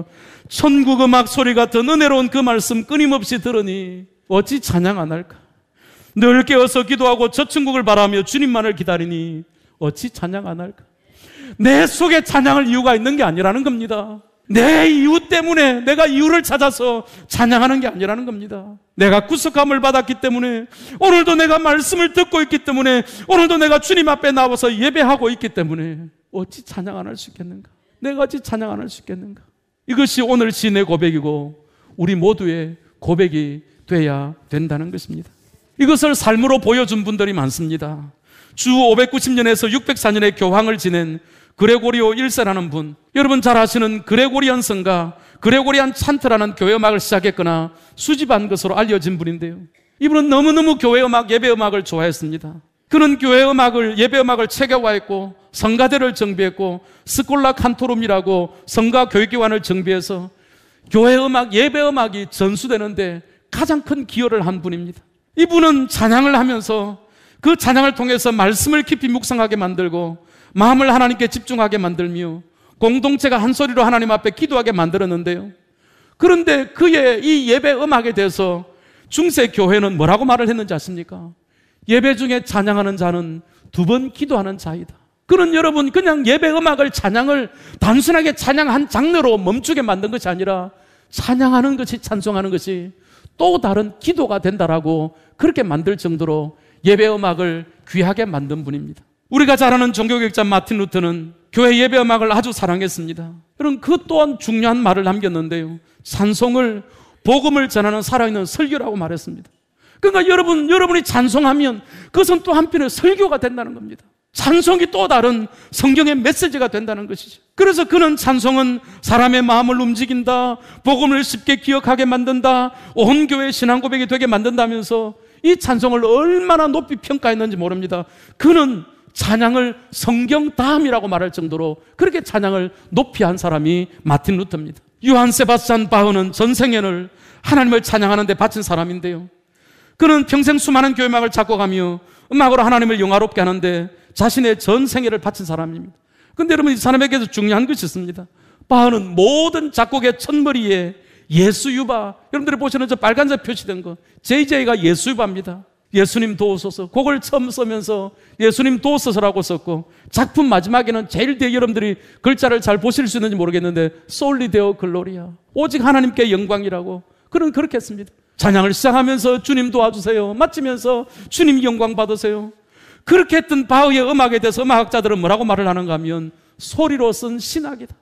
않습니까? 천국 음악 소리 같은 은혜로운 그 말씀 끊임없이 들으니 어찌 찬양 안 할까? 늘 깨어서 기도하고 저 천국을 바라며 주님만을 기다리니 어찌 찬양 안 할까? 내 속에 찬양할 이유가 있는 게 아니라는 겁니다. 내 이유 때문에 내가 이유를 찾아서 찬양하는 게 아니라는 겁니다. 내가 구속함을 받았기 때문에, 오늘도 내가 말씀을 듣고 있기 때문에, 오늘도 내가 주님 앞에 나와서 예배하고 있기 때문에 어찌 찬양 안 할 수 있겠는가? 내가 어찌 찬양 안 할 수 있겠는가? 이것이 오늘 시인의 고백이고 우리 모두의 고백이 돼야 된다는 것입니다. 이것을 삶으로 보여준 분들이 많습니다. 주 590년에서 604년의 교황을 지낸 그레고리오 1세라는 분, 여러분 잘 아시는 그레고리안 성가, 그레고리안 찬트라는 교회 음악을 시작했거나 수집한 것으로 알려진 분인데요, 이분은 너무너무 교회 음악, 예배 음악을 좋아했습니다. 그는 교회 음악을, 예배 음악을 체계화했고 성가대를 정비했고 스콜라 칸토룸이라고 성가 교육기관을 정비해서 교회 음악, 예배 음악이 전수되는데 가장 큰 기여를 한 분입니다. 이분은 찬양을 하면서 그 찬양을 통해서 말씀을 깊이 묵상하게 만들고 마음을 하나님께 집중하게 만들며 공동체가 한 소리로 하나님 앞에 기도하게 만들었는데요, 그런데 그의 이 예배 음악에 대해서 중세 교회는 뭐라고 말을 했는지 아십니까? 예배 중에 찬양하는 자는 2번 기도하는 자이다. 그는 여러분 그냥 예배 음악을, 찬양을 단순하게 찬양 한 장르로 멈추게 만든 것이 아니라 찬양하는 것이, 찬송하는 것이 또 다른 기도가 된다라고 그렇게 만들 정도로 예배 음악을 귀하게 만든 분입니다. 우리가 잘 아는 종교개혁자 마틴 루터는 교회 예배 음악을 아주 사랑했습니다. 여러분 그 또한 중요한 말을 남겼는데요, 찬송을 복음을 전하는 살아있는 설교라고 말했습니다. 그러니까 여러분이 찬송하면 그것은 또 한편의 설교가 된다는 겁니다. 찬송이 또 다른 성경의 메시지가 된다는 것이죠. 그래서 그는 찬송은 사람의 마음을 움직인다, 복음을 쉽게 기억하게 만든다, 온 교회의 신앙 고백이 되게 만든다면서 이 찬송을 얼마나 높이 평가했는지 모릅니다. 그는 찬양을 성경 다음이라고 말할 정도로 그렇게 찬양을 높이 한 사람이 마틴 루터입니다. 요한 세바스찬 바흐는 전생애를 하나님을 찬양하는 데 바친 사람인데요, 그는 평생 수많은 교회 음악을 작곡하며 음악으로 하나님을 영화롭게 하는데 자신의 전 생애를 바친 사람입니다. 그런데 여러분 이 사람에게도 중요한 것이 있습니다. 바흐는 모든 작곡의 첫머리에 예수유바, 여러분들이 보시는 저 빨간색 표시된 거 JJ가 예수유바입니다. 예수님 도우소서, 곡을 처음 쓰면서 예수님 도우소서라고 썼고 작품 마지막에는 제일 뒤에 여러분들이 글자를 잘 보실 수 있는지 모르겠는데 솔리 데오 글로리아, 오직 하나님께 영광이라고 그는 그렇게 했습니다. 찬양을 시작하면서 주님 도와주세요, 마치면서 주님 영광 받으세요. 그렇게 했던 바흐의 음악에 대해서 음악학자들은 뭐라고 말을 하는가 하면 소리로 쓴 신학이다.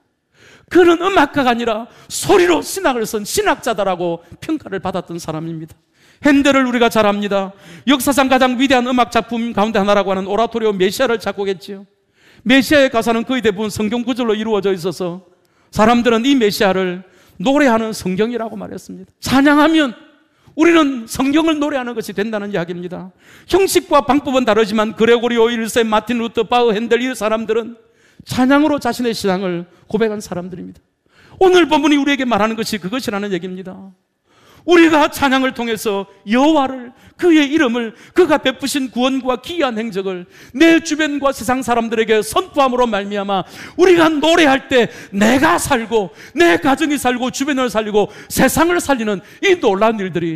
그는 음악가가 아니라 소리로 신학을 쓴 신학자다라고 평가를 받았던 사람입니다. 핸델을 우리가 잘 압니다. 역사상 가장 위대한 음악 작품 가운데 하나라고 하는 오라토리오 메시아를 작곡했지요. 메시아의 가사는 거의 대부분 성경 구절로 이루어져 있어서 사람들은 이 메시아를 노래하는 성경이라고 말했습니다. 찬양하면 우리는 성경을 노래하는 것이 된다는 이야기입니다. 형식과 방법은 다르지만 그레고리오 1세, 마틴 루터, 바흐, 핸델 이 사람들은 찬양으로 자신의 신앙을 고백한 사람들입니다. 오늘 본문이 우리에게 말하는 것이 그것이라는 얘기입니다. 우리가 찬양을 통해서 여호와를, 그의 이름을, 그가 베푸신 구원과 기이한 행적을 내 주변과 세상 사람들에게 선포함으로 말미암아 우리가 노래할 때 내가 살고 내 가정이 살고 주변을 살리고 세상을 살리는 이 놀라운 일들이